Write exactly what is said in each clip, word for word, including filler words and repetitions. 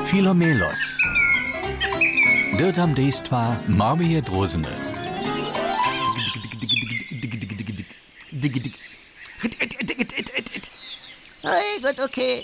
Filomelos. Dirtam dejstva Marmije Drozene. Ej, gut, okay.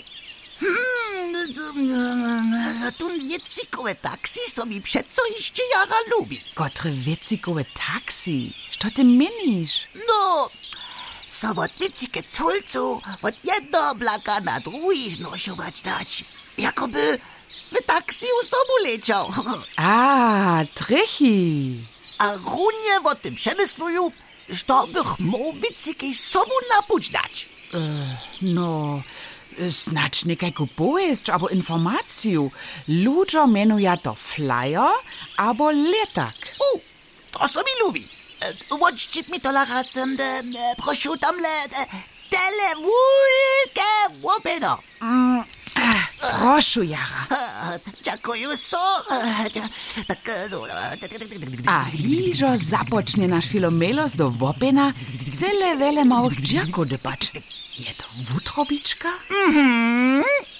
Tun wiecikowe taksi so mi przeco jeszcze jara lubi. Kotre wiecikowe taksi? Što ty meniš? No, so wot wiecike culcu, wot jedno blaka na drugi znoszować dać. Jakoby w taksi u sobu leciał. A, trechi. A runie wot tym przemysluju, što bych mógł wiecike sobu napuć dać. No, znacz nekajku pojezd, abo informaciju. Ludzo menuja to flyer, abo letak. U, to so mi lubi. Watchcie mi to raz, proszę tam le, tele wulke łopeno. Prošu, Jara. Dziękuję so. Tak, so. A hižo započne naš Filomelos do Wopena cele vele małych džirko dybać. Je to wutrobiczka? Mhm.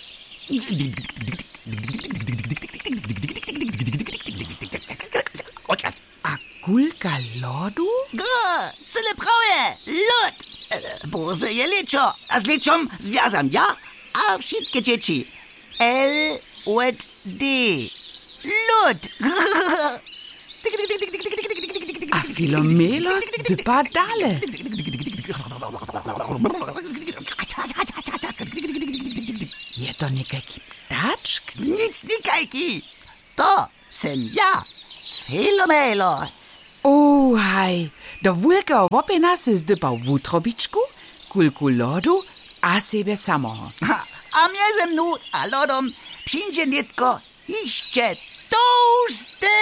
A kulka lodu? Go, cele prawie, lód. Boże je leczo, a z leczom związam ja, a wszystkie dzieci. L U D. Lód. A Filomelos dyba dale. Je to nekajki ptaczk? Nic nikajki. To sem ja, Filomelos. O, haj, do wulka Wopena se zdypał wutrobiczku, kulku lodu, a sebe samoho. Ha, a mnie ze mną, a lodom, przyjdzie nitko, jeszcze toasty.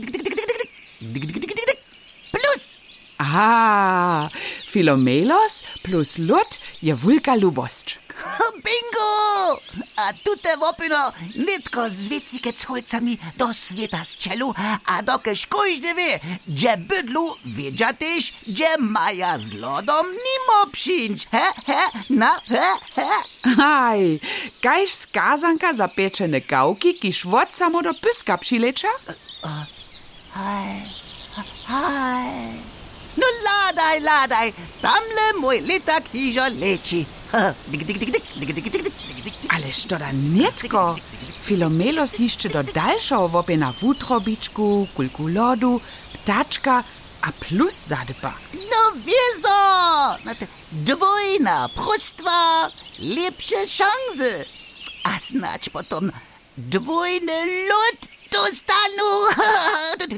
Plus. Aha, Filomelos plus lód je wulka lubost. Bingo! A tute wopino nitko z wiecike cholcami do sveta z čelu, a dokež kojžde wie, gdzie bydlu wiedzia też, gdzie maja z lodom nimo przyjść. He, he, na, he, he. Haj, kajž skazanka za pieczene gałki, kiż wod samo do pyska przylecza? Hej, hej. No ladaj, ladaj, tamle mój letak hižo leci. Dik, dik, dik, dik, dik, dik, dik, dik. Ależ to da nietko. Filomelos jeszcze do dalszego Wopena wutrobiczku, kulku lodu, ptaczka, a plus zadypa. No wieso! No to dwojna prostwa, lepsze szanse. A snać potom dwojny lód dostanu.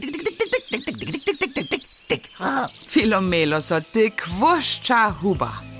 Filomelos, o ty kwoszcza huba.